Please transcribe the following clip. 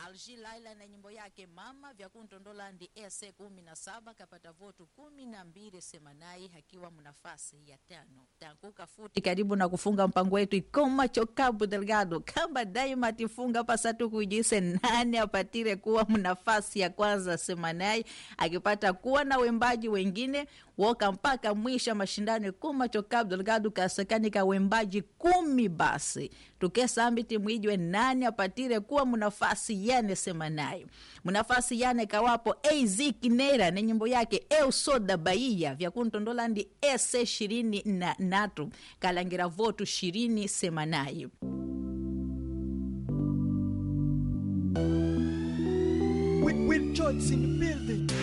Alji Laila na nyimbo yake Mama vya kuntondolandi ese 17 kapata votu 12 semanai hakiwa mnafasi ya 5. Tankuka futi karibu na kufunga mpango wetu Ikoma Chokabu Delgado kamba daima tifunga pasatu kujise nani apatire kuwa mnafasi ya kwanza semanai akipata kuwa na wembaji wengine woka mpaka mwisha mashindano Ikoma Chokabu Delgado kasakanika wembaji 10 basi tukesa ambiti mwijwe nani apatire kuwa mnafasi yane semanai. Mnafasi yane kawapo AZ Kinera na nyimbo yake Eu Soda Bahia vya kuntondolandi ese 23 kalangira votu 20 semanai. With George in the building.